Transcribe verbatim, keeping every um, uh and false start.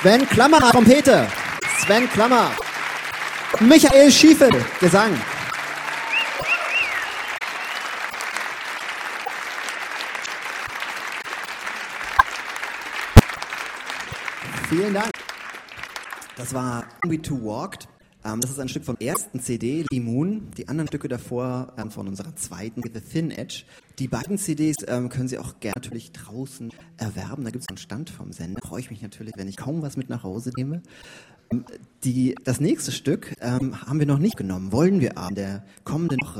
Sven Klammer, Trompete. Sven Klammer. Michael Schiefel, Gesang. Vielen Dank. Das war We Two Walked. Das ist ein Stück vom ersten C D, The Moon. Die anderen Stücke davor von unserer zweiten, The Thin Edge. Die beiden C Ds ähm, können Sie auch gerne natürlich draußen erwerben. Da gibt es einen Stand vom Sender. Da freue ich mich natürlich, wenn ich kaum was mit nach Hause nehme. Die, das nächste Stück ähm, haben wir noch nicht genommen, wollen wir aber in der kommenden Woche